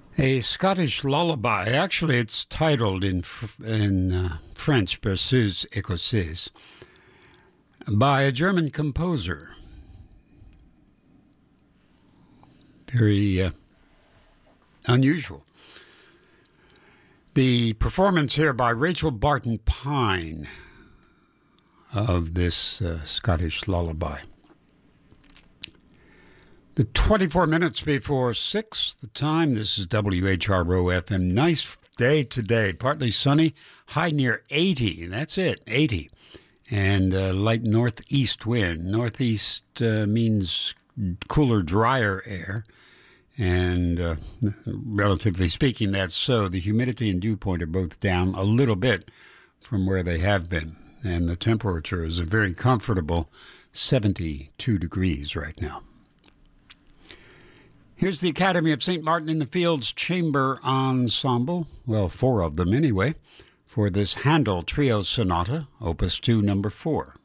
A Scottish lullaby. Actually, it's titled in French, Berceuse Écossaise, by a German composer. Very unusual. The performance here by Rachel Barton Pine of this Scottish lullaby. The 24 minutes before 6, the time. This is WHRO FM. Nice day today. Partly sunny, high near 80. That's it, 80. And light northeast wind. Northeast means cooler, drier air. And relatively speaking, that's so. The humidity and dew point are both down a little bit from where they have been. And the temperature is a very comfortable 72 degrees right now. Here's the Academy of St. Martin in the Fields Chamber Ensemble, well, 4 of them anyway, for this Handel Trio Sonata, Opus 2, number 4.